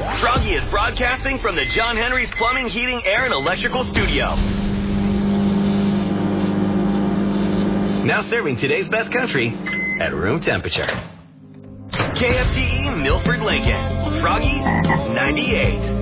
Froggy is broadcasting from the John Henry's Plumbing, Heating, Air, and Electrical Studio. Now serving today's best country at room temperature. KFGE Milford Lincoln. Froggy 98.